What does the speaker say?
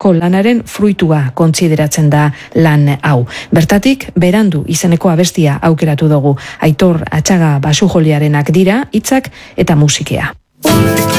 egindako lanaren fruitua kontsideratzen da lan hau. Bertatik, Berandu izeneko abestia aukeratu dugu. Aitor Atxaga basujoliarenak dira, hitzak eta musikea.